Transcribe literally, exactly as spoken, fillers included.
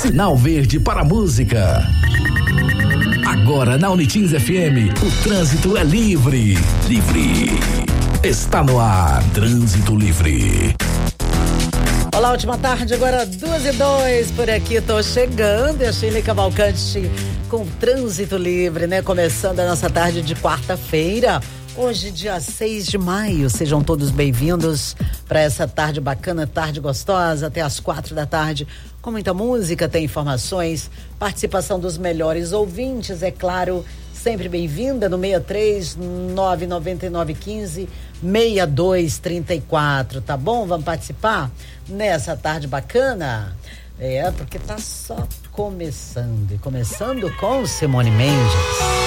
Sinal verde para a música. Agora na Unitins F M, o trânsito é livre. Livre. Está no ar, Trânsito Livre. Olá, última tarde, agora duas e dois por aqui, tô chegando, a Shirley Cavalcante com Trânsito Livre, né? Começando a nossa tarde de quarta-feira, hoje dia seis de maio, sejam todos bem-vindos para essa tarde bacana, tarde gostosa, até às quatro da tarde, com muita música, tem informações, participação dos melhores ouvintes, é claro, sempre bem-vinda no seis três nove nove nove um cinco seis dois três quatro, tá bom? Vamos participar nessa tarde bacana? É, porque tá só começando, e começando com Simone Mendes.